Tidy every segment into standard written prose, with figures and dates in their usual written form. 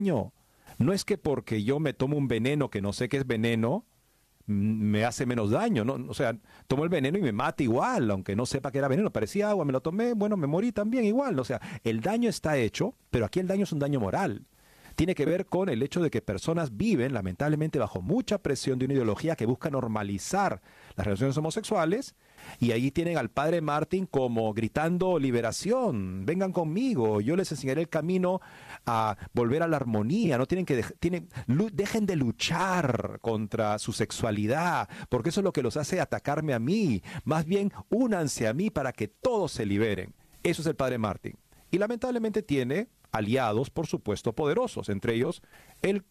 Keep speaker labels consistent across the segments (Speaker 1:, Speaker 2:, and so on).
Speaker 1: daño. No es que porque yo me tomo un veneno que no sé qué es veneno, me hace menos daño, ¿no? O sea, tomo el veneno y me mata igual, aunque no sepa que era veneno, parecía agua, me lo tomé, bueno, me morí también igual. O sea, el daño está hecho, pero aquí el daño es un daño moral. Tiene que ver con el hecho de que personas viven, lamentablemente, bajo mucha presión de una ideología que busca normalizar las relaciones homosexuales, y ahí tienen al padre Martin como gritando liberación, vengan conmigo, yo les enseñaré el camino a volver a la armonía, no tienen que dejen de luchar contra su sexualidad, porque eso es lo que los hace atacarme a mí, más bien únanse a mí para que todos se liberen. Eso es el padre Martin. Y lamentablemente tiene aliados, por supuesto, poderosos, entre ellos el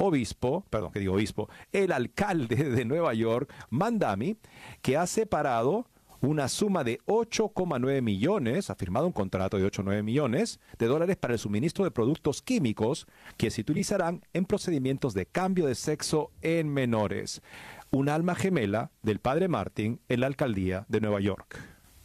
Speaker 1: el alcalde de Nueva York, Mandami, que ha separado una suma de 8,9 millones, ha firmado un contrato de 8,9 millones de dólares para el suministro de productos químicos que se utilizarán en procedimientos de cambio de sexo en menores. Un alma gemela del padre Martin en la alcaldía de Nueva York.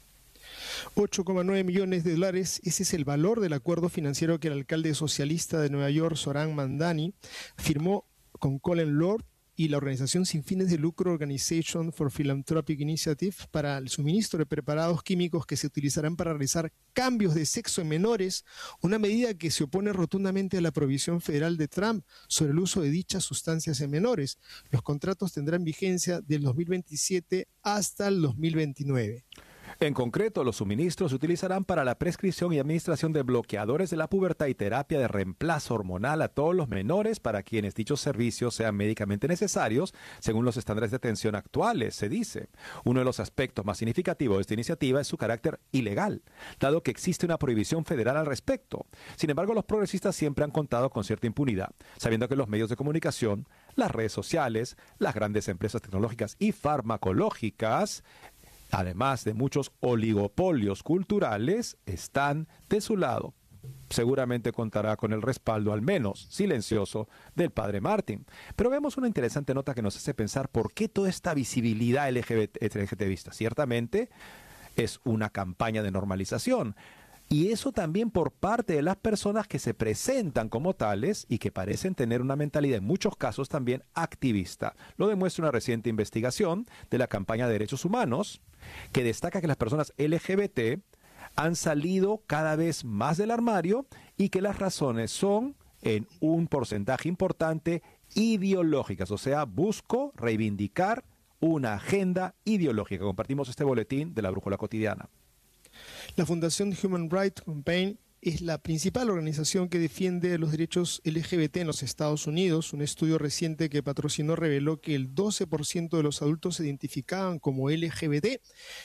Speaker 2: 8,9 millones de dólares, ese es el valor del acuerdo financiero que el alcalde socialista de Nueva York, Zohran Mamdani, firmó con Colin Lord y la organización sin fines de lucro Organization for Philanthropic Initiative para el suministro de preparados químicos que se utilizarán para realizar cambios de sexo en menores, una medida que se opone rotundamente a la prohibición federal de Trump sobre el uso de dichas sustancias en menores. Los contratos tendrán vigencia del 2027 hasta el 2029.
Speaker 1: En concreto, los suministros se utilizarán para la prescripción y administración de bloqueadores de la pubertad y terapia de reemplazo hormonal a todos los menores para quienes dichos servicios sean médicamente necesarios, según los estándares de atención actuales, se dice. Uno de los aspectos más significativos de esta iniciativa es su carácter ilegal, dado que existe una prohibición federal al respecto. Sin embargo, los progresistas siempre han contado con cierta impunidad, sabiendo que los medios de comunicación, las redes sociales, las grandes empresas tecnológicas y farmacológicas, además de muchos oligopolios culturales, están de su lado. Seguramente contará con el respaldo, al menos silencioso, del padre Martin. Pero vemos una interesante nota que nos hace pensar por qué toda esta visibilidad LGTBista. Ciertamente es una campaña de normalización. Y eso también por parte de las personas que se presentan como tales y que parecen tener una mentalidad en muchos casos también activista. Lo demuestra una reciente investigación de la campaña de derechos humanos que destaca que las personas LGBT han salido cada vez más del armario y que las razones son, en un porcentaje importante, ideológicas. O sea, busco reivindicar una agenda ideológica. Compartimos este boletín de la Brújula Cotidiana.
Speaker 2: La Fundación Human Rights Campaign es la principal organización que defiende los derechos LGBT en los Estados Unidos. Un estudio reciente que patrocinó reveló que el 12% de los adultos se identificaban como LGBT.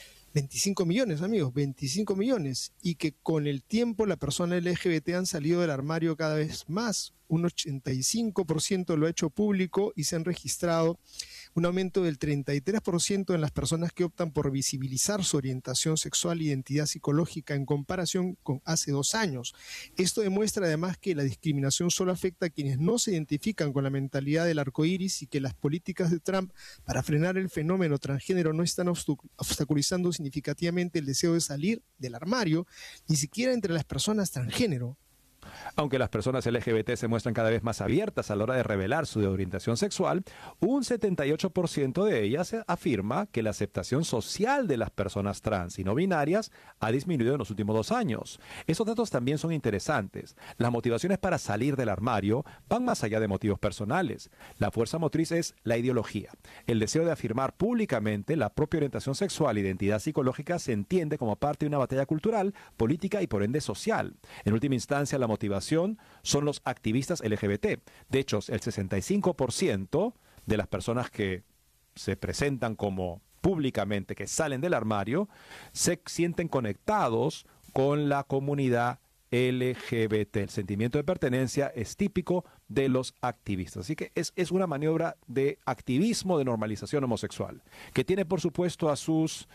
Speaker 2: 25 millones, amigos, 25 millones. Y que con el tiempo la persona LGBT han salido del armario cada vez más. Un 85% lo ha hecho público y se han registrado un aumento del 33% en las personas que optan por visibilizar su orientación sexual e identidad psicológica en comparación con hace 2 años. Esto demuestra además que la discriminación solo afecta a quienes no se identifican con la mentalidad del arco iris y que las políticas de Trump para frenar el fenómeno transgénero no están obstaculizando significativamente el deseo de salir del armario, ni siquiera entre las personas transgénero.
Speaker 1: Aunque las personas LGBT se muestran cada vez más abiertas a la hora de revelar su orientación sexual, un 78% de ellas afirma que la aceptación social de las personas trans y no binarias ha disminuido en los últimos 2 años. Esos datos también son interesantes. Las motivaciones para salir del armario van más allá de motivos personales. La fuerza motriz es la ideología. El deseo de afirmar públicamente la propia orientación sexual e identidad psicológica se entiende como parte de una batalla cultural, política y por ende social. En última instancia, la motivación son los activistas LGBT. De hecho, el 65% de las personas que se presentan como públicamente, que salen del armario, se sienten conectados con la comunidad LGBT. El sentimiento de pertenencia es típico de los activistas. Así que es una maniobra de activismo de normalización homosexual, que tiene por supuesto a sus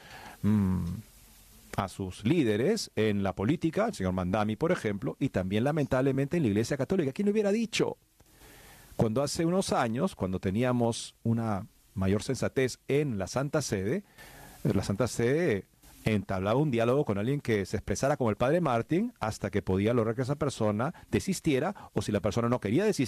Speaker 1: líderes en la política, el señor Mamdani, por ejemplo, y también lamentablemente en la Iglesia Católica. ¿Quién lo hubiera dicho? Cuando hace unos años, cuando teníamos una mayor sensatez en la Santa Sede entablaba un diálogo con alguien que se expresara como el padre Martin hasta que podía lograr que esa persona desistiera, o si la persona no quería desistir,